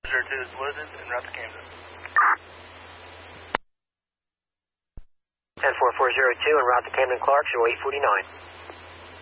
02 is Elizabeth and route to Camden. 10440 2 en route to Camden Clark, show 849.